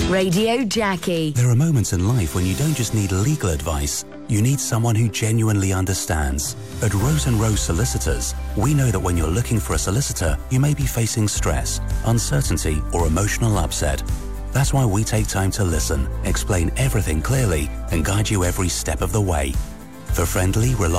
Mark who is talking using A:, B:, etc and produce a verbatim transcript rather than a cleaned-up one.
A: Radio Jackie.
B: There are moments in life when you don't just need legal advice, you need someone who genuinely understands. At Rose and Rose Solicitors, we know that when you're looking for a solicitor, you may be facing stress, uncertainty, or emotional upset. That's why we take time to listen, explain everything clearly, and guide you every step of the way. For friendly, reliable